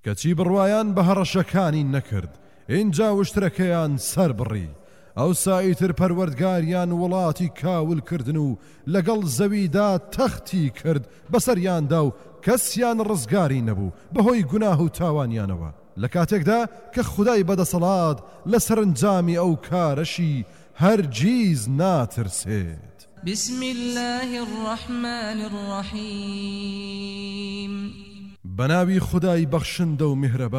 کەچی بڕوایان بە هەڕەشەکانی نەکرد اینجا وشترەکەیان سەر بڕی ئەوسا ئیتر پەروەردگاریان وڵاتی کاول کردن و لەگەڵ زەویدا تەختی کرد بەسەریاندا و کەسیان ڕزگاری نەبوو بەهۆی گوناه و تاوانیانەوە لە کاتێکدا کە خودای بەدەسەڵات لە سەرنجامی ئەو کارەشی هەرگیز ناترسێت. بسم الله الرحمن الرحیم بەناوی خودای بەخشندە و میهرەبان.